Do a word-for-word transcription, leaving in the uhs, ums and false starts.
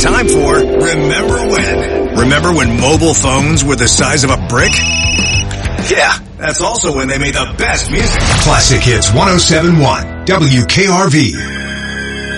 time for Remember When. Remember when mobile phones were the size of a brick? Yeah, that's also when they made the best music. Classic Hits one oh seven point one, W K R V.